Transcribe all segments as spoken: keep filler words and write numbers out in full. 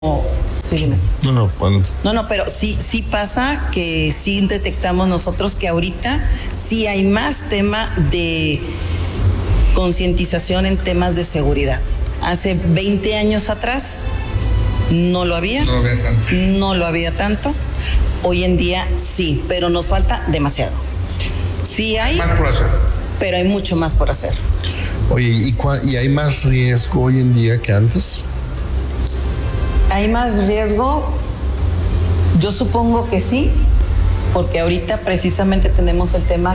Sí, dime. No, no, bueno. No, no, pero sí, sí pasa que sí detectamos nosotros que ahorita sí hay más tema de concientización en temas de seguridad. Hace veinte años atrás no lo había. No lo había tanto. No lo había tanto. Hoy en día sí, pero nos falta demasiado. Sí hay, Más por hacer. pero hay mucho más por hacer. Oye, ¿y, cua- ¿y hay más riesgo hoy en día que antes? ¿Hay más riesgo? Yo supongo que sí, porque ahorita precisamente tenemos el tema,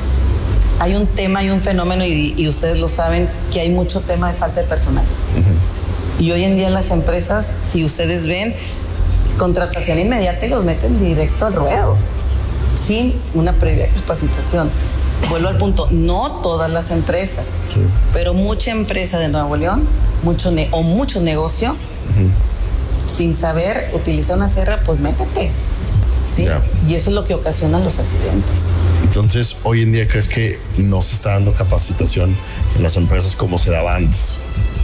hay un tema y un fenómeno, y, y ustedes lo saben, que hay mucho tema de falta de personal. Uh-huh. Y hoy en día las empresas, si ustedes ven, contratación inmediata y los meten directo al ruedo, sin una previa capacitación. Vuelvo al punto, no todas las empresas, sí, pero mucha empresa de Nuevo León, mucho ne- o mucho negocio, uh-huh, sin saber utilizar una sierra, pues métete, ¿sí? Yeah. Y eso es lo que ocasiona los accidentes. Entonces, hoy en día, ¿crees que no se está dando capacitación en las empresas como se daba antes?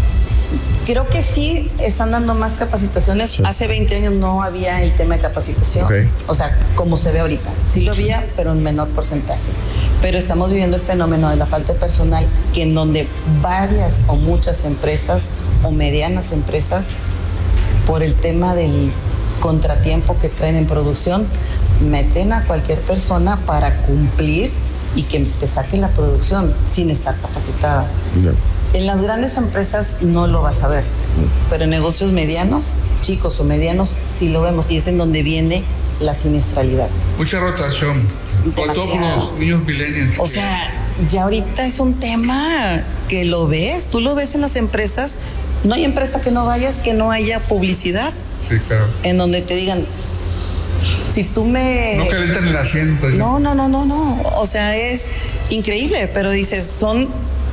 Creo que sí están dando más capacitaciones. Sí. Hace veinte años no había el tema de capacitación. Okay. O sea, como se ve ahorita. Sí lo había, pero en menor porcentaje. Pero estamos viviendo el fenómeno de la falta de personal, que en donde varias o muchas empresas o medianas empresas, por el tema del contratiempo que traen en producción, meten a cualquier persona para cumplir y que te saque la producción sin estar capacitada. Yeah. En las grandes empresas no lo vas a ver, pero en negocios medianos, chicos o medianos, sí lo vemos, y es en donde viene la siniestralidad. Mucha rotación, por todos los niños millennials. O sea, ya ahorita es un tema que lo ves, tú lo ves en las empresas. No hay empresa que no vayas que no haya publicidad. Sí, claro. En donde te digan, si tú me... No calientan el asiento. No, no, no, no, no. O sea, es increíble, pero dices, son...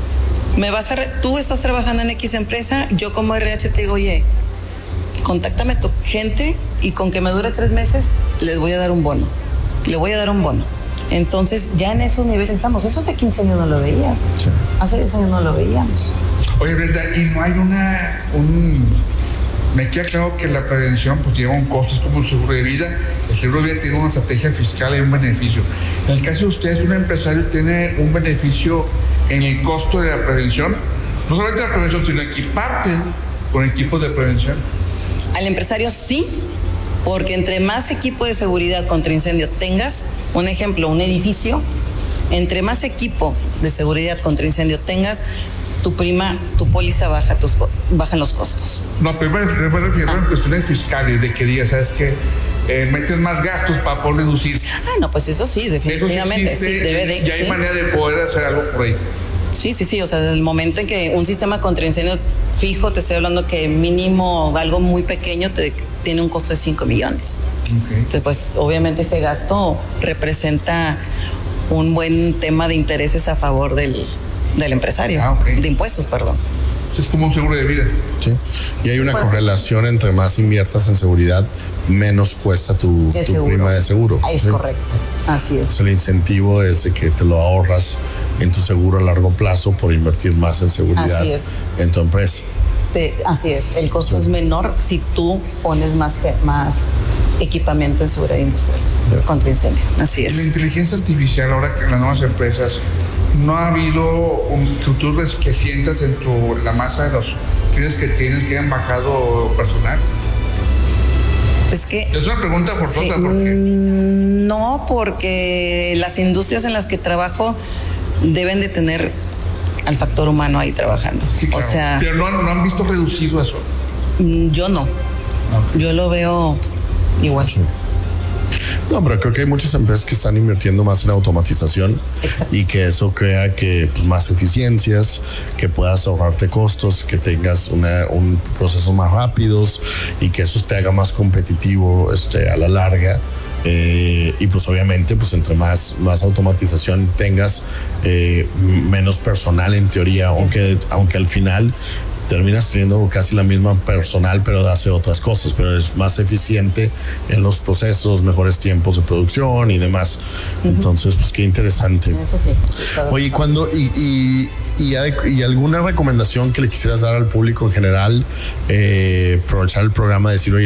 Me vas a re... Tú estás trabajando en X empresa, yo como R H te digo, oye, contáctame tu gente y con que me dure tres meses les voy a dar un bono. Le voy a dar un bono. Entonces, ya en esos niveles estamos. Eso hace quince años no lo veías. Sí. Hace diez años no lo veíamos. Oye, Brenda, y no hay una... un... Me queda claro que la prevención pues lleva un costo, es como un seguro de vida. El seguro de vida tiene una estrategia fiscal y un beneficio. En el caso de ustedes, un empresario tiene un beneficio en el costo de la prevención. No solamente la prevención, sino equiparte con equipos de prevención. Al empresario sí, porque entre más equipo de seguridad contra incendio tengas, un ejemplo, un edificio, entre más equipo de seguridad contra incendio tengas, tu prima, tu póliza baja, tus, bajan los costos. No, primero me refiero a cuestiones fiscales, de que digas, ¿sabes qué? Eh, metes más gastos para poder reducir. Ah, no, pues eso sí, definitivamente. Eso sí, existe, sí, debe de, y hay sí. manera de poder hacer algo por ahí. Sí, sí, sí, o sea, desde el momento en que un sistema contra incendio fijo, te estoy hablando que mínimo algo muy pequeño te tiene un costo de cinco millones. Okay. Entonces, pues obviamente ese gasto representa un buen tema de intereses a favor del, del empresario, ah, okay. de impuestos, perdón. Es como un seguro de vida. Sí. Y hay una pues, correlación entre más inviertas en seguridad, menos cuesta tu, tu seguro. prima de seguro. Es ¿sí? correcto. Así es. El incentivo es de que te lo ahorras en tu seguro a largo plazo por invertir más en seguridad así es. en tu empresa. Te, así es. El costo sí. es menor si tú pones más, más equipamiento en seguridad industrial sí. contra incendio. Así es. La inteligencia artificial, ahora que en las nuevas empresas, ¿no ha habido un, que tú que sientas en tu, la masa de los clientes que tienes que han bajado personal? Es que... Es una pregunta por sí, ¿por qué? No, porque las industrias en las que trabajo deben de tener al factor humano ahí trabajando. Sí, claro. O sea, pero no, no han visto reducido eso. Yo no. Okay. Yo lo veo igual. Sí. No, pero creo que hay muchas empresas que están invirtiendo más en automatización. Exacto. Y que eso crea que pues, más eficiencias, que puedas ahorrarte costos, que tengas una, un procesos más rápidos y que eso te haga más competitivo este, a la larga. Eh, y pues obviamente pues entre más, más automatización tengas, eh, menos personal en teoría, aunque, aunque al final terminas teniendo casi la misma personal, pero hace otras cosas, pero es más eficiente en los procesos, mejores tiempos de producción y demás. Uh-huh. Entonces, pues qué interesante. Eso sí. Oye, cuando y, y, y, y alguna recomendación que le quisieras dar al público en general, eh, aprovechar el programa, decir, oye,